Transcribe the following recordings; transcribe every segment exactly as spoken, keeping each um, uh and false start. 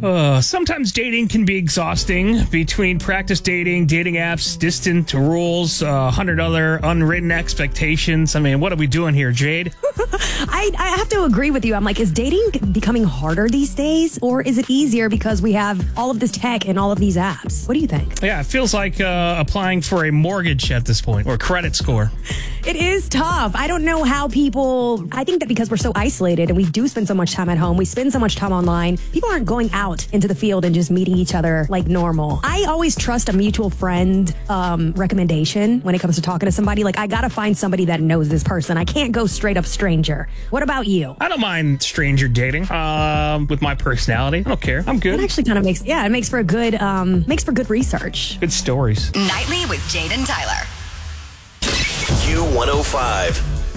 Uh, sometimes dating can be exhausting. Between practice dating, dating apps, distant rules, uh, hundred other unwritten expectations. I mean, what are we doing here, Jade? I, I have to agree with you. I'm like, is dating becoming harder these days? Or is it easier because we have all of this tech and all of these apps? What do you think? Yeah, it feels like uh, applying for a mortgage at this point, or credit score. It is tough. I don't know how people... I think that because we're so isolated and we do spend so much time at home, we spend so much time online, people aren't going out into the field and just meeting each other like normal. I always trust a mutual friend um, recommendation when it comes to talking to somebody. Like, I gotta find somebody that knows this person. I can't go straight up stranger. What about you? I don't mind stranger dating. Um, with my personality, I don't care. I'm good. It actually kind of makes yeah, it makes for a good um, makes for good research. Good stories. Nightly with Jade and Tyler. Q one oh five.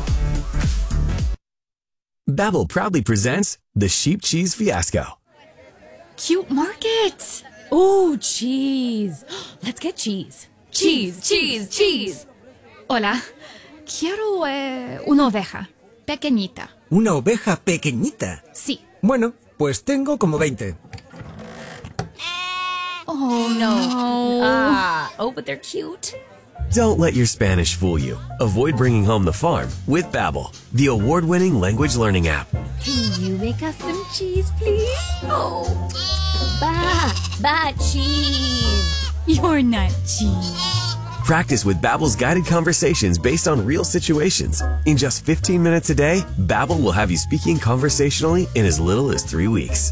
Babbel proudly presents the Sheep Cheese Fiasco. Cute market. Ooh, cheese. Let's get cheese. Cheese, cheese, cheese. Hola. Quiero eh, una oveja. Pequeñita. ¿Una oveja pequeñita? Sí. Bueno, pues tengo como veinte. Oh, no. Ah, oh, but they're cute. Don't let your Spanish fool you. Avoid bringing home the farm with Babbel, the award-winning language learning app. Can you make us some cheese, please? Oh, ba, ba cheese. You're not cheese. Practice with Babbel's guided conversations based on real situations. In just fifteen minutes a day, Babbel will have you speaking conversationally in as little as three weeks.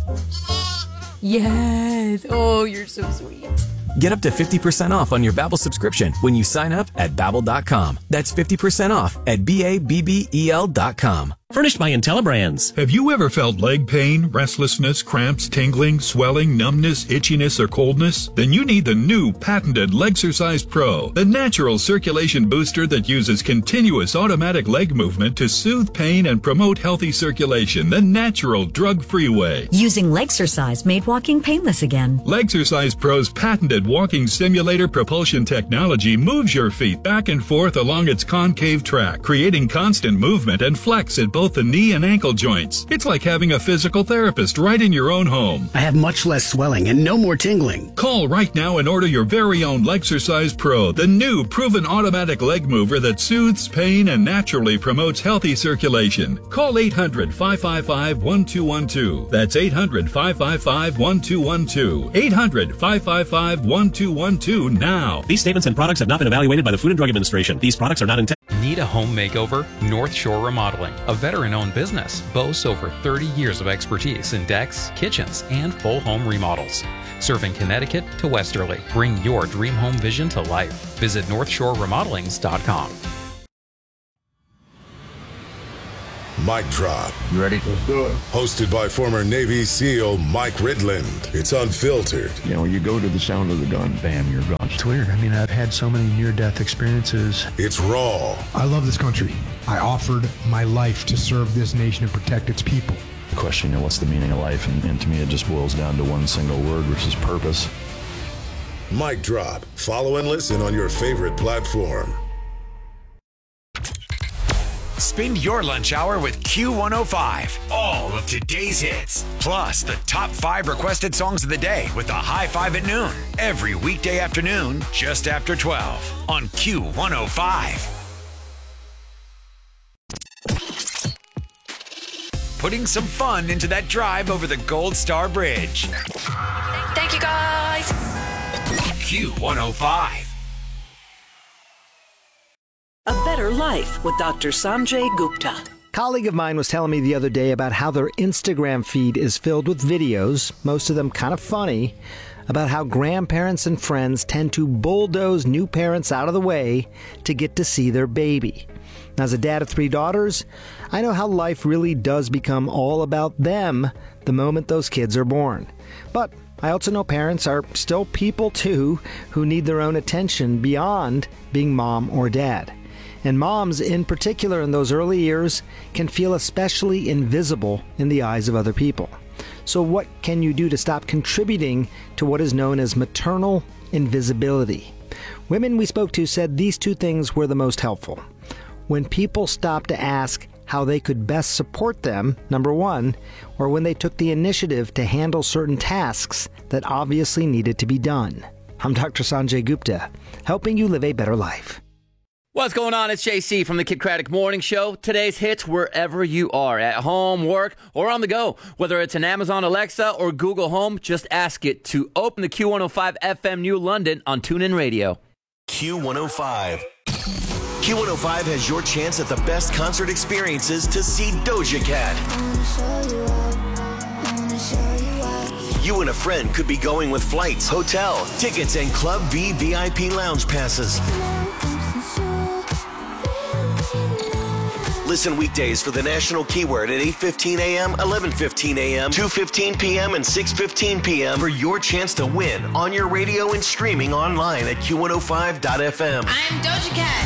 Yes. Oh, you're so sweet. Get up to fifty percent off on your Babbel subscription when you sign up at babbel dot com. That's fifty percent off at B A B B E L dot com. Furnished by IntelliBrands. Have you ever felt leg pain, restlessness, cramps, tingling, swelling, numbness, itchiness, or coldness? Then you need the new patented Legsercise Pro, the natural circulation booster that uses continuous automatic leg movement to soothe pain and promote healthy circulation the natural, drug-free way. Using Legsercise made walking painless again. Legsercise Pro's patented walking simulator propulsion technology moves your feet back and forth along its concave track, creating constant movement and flex at both the knee and ankle joints. It's like having a physical therapist right in your own home. I have much less swelling and no more tingling. Call right now and order your very own Legsercise Pro, the new proven automatic leg mover that soothes pain and naturally promotes healthy circulation. Call eight hundred, five five five, one two one two. That's eight hundred, five five five, one two one two. eight hundred, five five five, one two one two now. These statements and products have not been evaluated by the Food and Drug Administration. These products are not intended. Need a home makeover? North Shore Remodeling, a veteran-owned business, boasts over thirty years of expertise in decks, kitchens, and full home remodels. Serving Connecticut to Westerly. Bring your dream home vision to life. Visit north shore remodelings dot com. Mic Drop. You ready? Let's do it. Hosted by former Navy SEAL Mike Ridland. It's unfiltered. You know, you go to the sound of the gun, bam, you're gone. It's weird. I mean, I've had so many near-death experiences. It's raw. I love this country. I offered my life to serve this nation and protect its people. The question, you know, what's the meaning of life? And, and to me, it just boils down to one single word, which is purpose. Mic Drop. Follow and listen on your favorite platform. Spend your lunch hour with Q one oh five. All of today's hits. Plus the top five requested songs of the day with the High Five at noon. Every weekday afternoon, just after twelve on Q one oh five. Putting some fun into that drive over the Gold Star Bridge. Thank you, guys. Q one oh five. A Better Life with Doctor Sanjay Gupta. A colleague of mine was telling me the other day about how their Instagram feed is filled with videos, most of them kind of funny, about how grandparents and friends tend to bulldoze new parents out of the way to get to see their baby. Now, as a dad of three daughters, I know how life really does become all about them the moment those kids are born. But I also know parents are still people too who need their own attention beyond being mom or dad. And moms, in particular in those early years, can feel especially invisible in the eyes of other people. So what can you do to stop contributing to what is known as maternal invisibility? Women we spoke to said these two things were the most helpful. When people stop to ask, how they could best support them, number one, or when they took the initiative to handle certain tasks that obviously needed to be done. I'm Doctor Sanjay Gupta, helping you live a better life. What's going on? It's J C from the Kid Craddock Morning Show. Today's hits wherever you are, at home, work, or on the go. Whether it's an Amazon Alexa or Google Home, just ask it to open the Q one oh five F M New London on TuneIn Radio. Q one oh five. Q one oh five has your chance at the best concert experiences to see Doja Cat. You and a friend could be going with flights, hotel, tickets, and Club V V I P lounge passes. Listen weekdays for the national keyword at eight fifteen a.m., eleven fifteen a.m., two fifteen p.m., and six fifteen p.m. for your chance to win on your radio and streaming online at Q one oh five dot f m. I'm Doja Cat.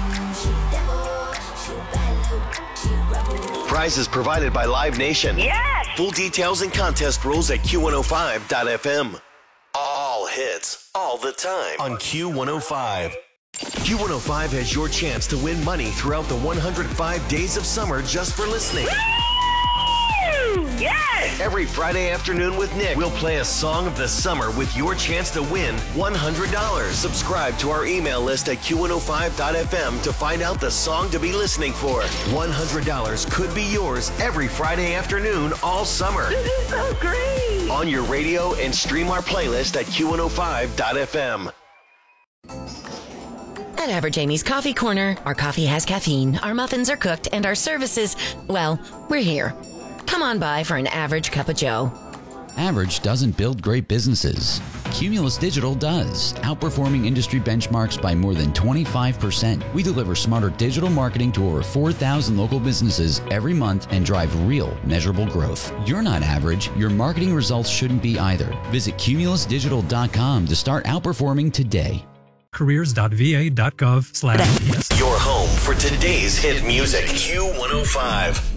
Prizes provided by Live Nation. Yes! Full details and contest rules at Q one oh five dot f m. All hits, all the time on Q one oh five. Q one oh five has your chance to win money throughout the one hundred five days of summer just for listening. Woo! Yes! Every Friday afternoon with Nick, we'll play a song of the summer with your chance to win one hundred dollars. Subscribe to our email list at Q one oh five dot f m to find out the song to be listening for. one hundred dollars could be yours every Friday afternoon all summer. This is so great! On your radio and stream our playlist at Q one oh five dot f m. At Average Amy's Coffee Corner, our coffee has caffeine, our muffins are cooked, and our services, well, we're here. Come on by for an average cup of joe. Average doesn't build great businesses. Cumulus Digital does, outperforming industry benchmarks by more than twenty-five percent. We deliver smarter digital marketing to over four thousand local businesses every month and drive real, measurable growth. You're not average. Your marketing results shouldn't be either. Visit cumulus digital dot com to start outperforming today. careers dot v a dot gov slash Your home for today's hit music. Q one oh five.